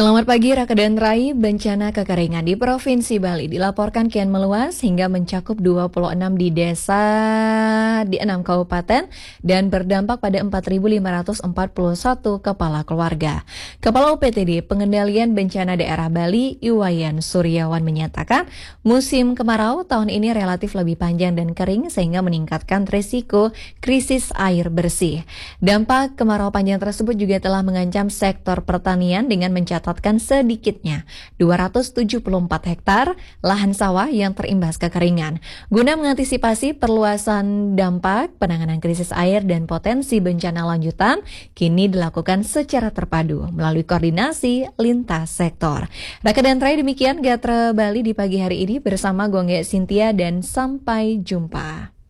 Selamat pagi, Raka dan Rai. Bencana kekeringan di Provinsi Bali dilaporkan kian meluas hingga mencakup 26 di desa di 6 kabupaten dan berdampak pada 4.541 kepala keluarga. Kepala UPTD Pengendalian Bencana Daerah Bali, Iwayan Suryawan menyatakan musim kemarau tahun ini relatif lebih panjang dan kering sehingga meningkatkan risiko krisis air bersih. Dampak kemarau panjang tersebut juga telah mengancam sektor pertanian dengan mencatatkan sedikitnya 274 hektar lahan sawah yang terimbas kekeringan. Guna mengantisipasi perluasan dampak penanganan krisis air dan potensi bencana lanjutan, kini dilakukan secara terpadu melalui koordinasi lintas sektor. Raka dan Rai, demikian Gatra Bali di pagi hari ini bersama Gongge Cynthia dan sampai jumpa.